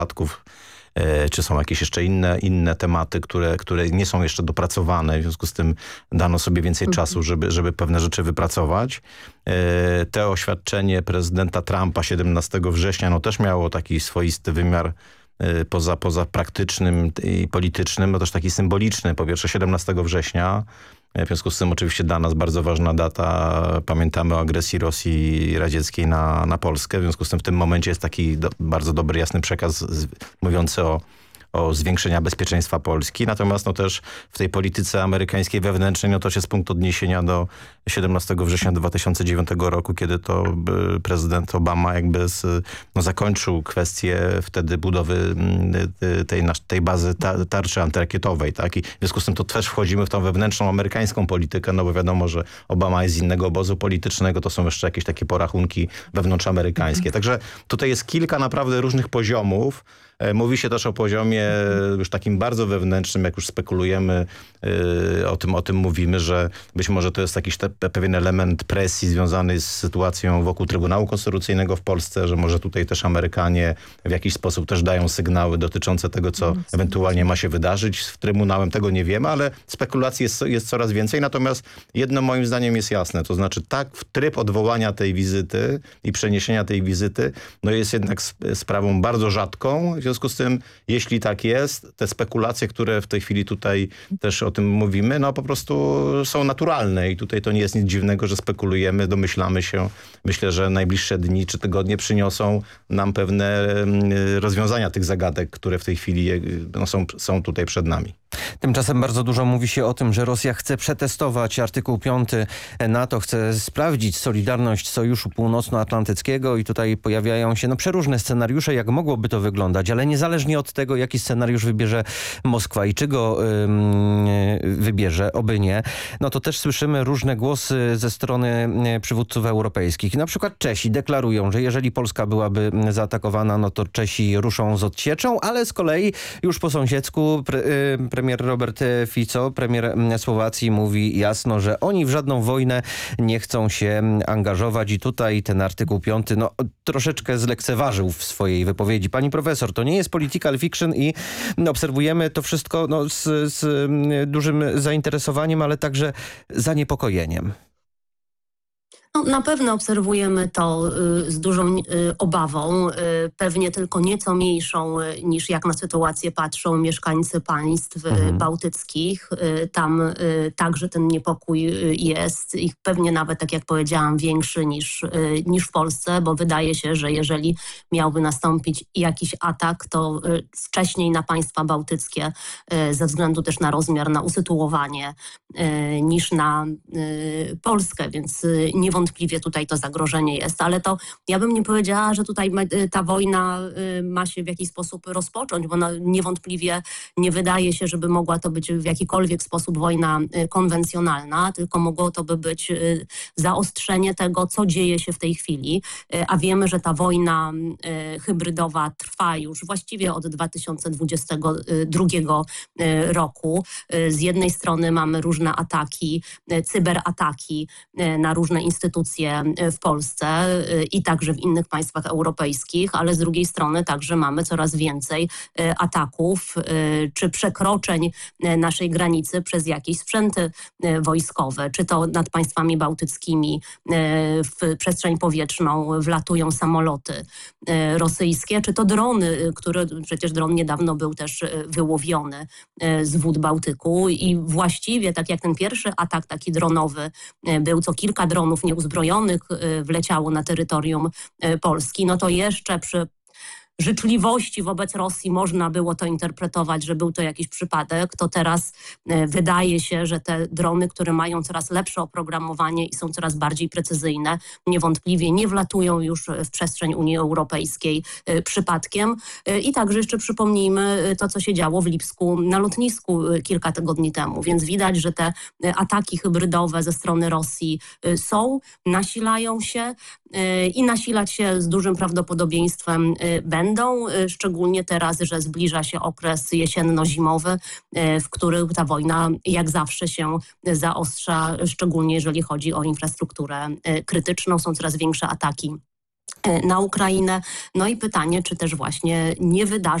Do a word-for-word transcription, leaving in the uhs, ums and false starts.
podatków, czy są jakieś jeszcze inne, inne tematy, które, które nie są jeszcze dopracowane. W związku z tym dano sobie więcej mm. czasu, żeby, żeby pewne rzeczy wypracować. Te oświadczenie prezydenta Trumpa siedemnastego września no też miało taki swoisty wymiar poza, poza praktycznym i politycznym, no też taki symboliczny. Po pierwsze siedemnastego września. W związku z tym oczywiście dla nas bardzo ważna data. Pamiętamy o agresji Rosji radzieckiej na, na Polskę. W związku z tym w tym momencie jest taki do, bardzo dobry, jasny przekaz z, mówiący o, o zwiększeniu bezpieczeństwa Polski. Natomiast no też w tej polityce amerykańskiej wewnętrznej no to jest punkt odniesienia do siedemnastego września dwa tysiące dziewiątego roku, kiedy to prezydent Obama jakby z, no zakończył kwestię wtedy budowy tej, tej bazy tarczy antyrakietowej. Tak? I w związku z tym to też wchodzimy w tą wewnętrzną amerykańską politykę, no bo wiadomo, że Obama jest z innego obozu politycznego, to są jeszcze jakieś takie porachunki wewnątrzamerykańskie. Także tutaj jest kilka naprawdę różnych poziomów. Mówi się też o poziomie już takim bardzo wewnętrznym, jak już spekulujemy, o tym, o tym mówimy, że być może to jest jakiś te, pewien element presji związany z sytuacją wokół Trybunału Konstytucyjnego w Polsce, że może tutaj też Amerykanie w jakiś sposób też dają sygnały dotyczące tego, co ewentualnie ma się wydarzyć z Trybunałem. Tego nie wiemy, ale spekulacji jest, jest coraz więcej. Natomiast jedno moim zdaniem jest jasne, to znaczy tak tryb odwołania tej wizyty i przeniesienia tej wizyty no jest jednak sprawą bardzo rzadką. W związku z tym, jeśli tak jest, te spekulacje, które w tej chwili tutaj też o tym mówimy, no po prostu są naturalne i tutaj to nie jest nic dziwnego, że spekulujemy, domyślamy się. Myślę, że najbliższe dni czy tygodnie przyniosą nam pewne rozwiązania tych zagadek, które w tej chwili no, są, są tutaj przed nami. Tymczasem bardzo dużo mówi się o tym, że Rosja chce przetestować artykuł piąty NATO, chce sprawdzić solidarność Sojuszu Północnoatlantyckiego i tutaj pojawiają się no, przeróżne scenariusze, jak mogłoby to wyglądać, ale niezależnie od tego, jaki scenariusz wybierze Moskwa i czy go yy, wybierze, oby nie, no to też słyszymy różne głosy ze strony przywódców europejskich. Na przykład Czesi deklarują, że jeżeli Polska byłaby zaatakowana, no to Czesi ruszą z odsieczą, ale z kolei już po sąsiedzku pre, yy, premier Robert Fico, premier Słowacji, mówi jasno, że oni w żadną wojnę nie chcą się angażować i tutaj ten artykuł piąty no, troszeczkę zlekceważył w swojej wypowiedzi. Pani profesor, to nie jest political fiction i obserwujemy to wszystko no, z, z dużym zainteresowaniem, ale także zaniepokojeniem. No, na pewno obserwujemy to y, z dużą y, obawą, y, pewnie tylko nieco mniejszą y, niż jak na sytuację patrzą mieszkańcy państw mhm. y, bałtyckich. Y, tam y, także ten niepokój y, jest i pewnie nawet, tak jak powiedziałam, większy niż, y, niż w Polsce, bo wydaje się, że jeżeli miałby nastąpić jakiś atak, to y, wcześniej na państwa bałtyckie y, ze względu też na rozmiar, na usytuowanie y, niż na y, Polskę, więc y, niewątpliwie Niewątpliwie tutaj to zagrożenie jest, ale to ja bym nie powiedziała, że tutaj ta wojna ma się w jakiś sposób rozpocząć, bo ona niewątpliwie nie wydaje się, żeby mogła to być w jakikolwiek sposób wojna konwencjonalna, tylko mogło to by być zaostrzenie tego, co dzieje się w tej chwili, a wiemy, że ta wojna hybrydowa trwa już właściwie od dwa tysiące dwudziestego drugiego roku. Z jednej strony mamy różne ataki, cyberataki na różne instytucje w Polsce i także w innych państwach europejskich, ale z drugiej strony także mamy coraz więcej ataków czy przekroczeń naszej granicy przez jakieś sprzęty wojskowe, czy to nad państwami bałtyckimi w przestrzeń powietrzną wlatują samoloty rosyjskie, czy to drony, które przecież dron niedawno był też wyłowiony z wód Bałtyku i właściwie tak jak ten pierwszy atak taki dronowy był, co kilka dronów nieuzbrojonych wleciało na terytorium Polski, no to jeszcze przy życzliwości wobec Rosji można było to interpretować, że był to jakiś przypadek, to teraz wydaje się, że te drony, które mają coraz lepsze oprogramowanie i są coraz bardziej precyzyjne, niewątpliwie nie wlatują już w przestrzeń Unii Europejskiej przypadkiem. I także jeszcze przypomnijmy to, co się działo w Lipsku na lotnisku kilka tygodni temu, więc widać, że te ataki hybrydowe ze strony Rosji są, nasilają się i nasilać się z dużym prawdopodobieństwem będą. Szczególnie teraz, że zbliża się okres jesienno-zimowy, w którym ta wojna jak zawsze się zaostrza, szczególnie jeżeli chodzi o infrastrukturę krytyczną. Są coraz większe ataki na Ukrainę. No i pytanie, czy też właśnie nie wydarzy